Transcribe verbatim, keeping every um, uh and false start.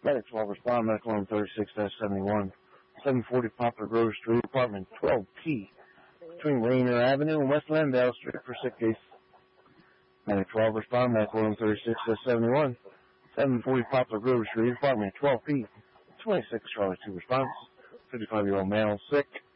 Medic twelve respond, medical room thirty-six seventy-one. seven forty Poplar Grove Street, apartment twelve P, between Rainier Avenue and West Landale Street for sick case. Medic twelve respond, medical room thirty-six seventy-one. seven forty Poplar Grove Street, apartment twelve P, twenty-six Charlie two response. fifty-five-year-old male, sick.